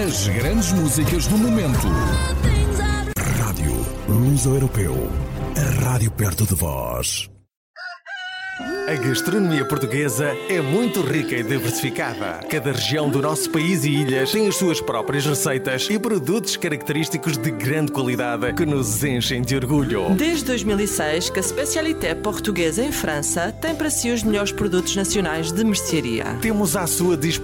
As grandes músicas do momento. Rádio Luso-Europeu. A rádio perto de vós. A gastronomia portuguesa é muito rica e diversificada. Cada região do nosso país e ilhas tem as suas próprias receitas e produtos característicos de grande qualidade que nos enchem de orgulho. Desde 2006 que a Spécialité Portuguesa em França tem para si os melhores produtos nacionais de mercearia. Temos à sua disposição